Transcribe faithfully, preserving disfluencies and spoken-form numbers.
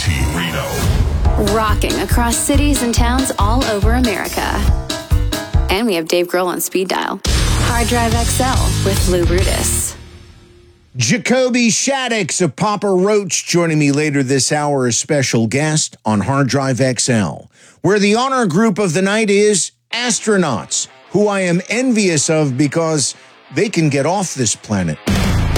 T Reno. Rocking across cities and towns all over America. And we have Dave Grohl on speed dial. Hard Drive X L with Lou Brutus. Jacoby Shaddix of Papa Roach joining me later this hour as special guest on Hard Drive X L, where the honor group of the night is astronauts, who I am envious of because they can get off this planet.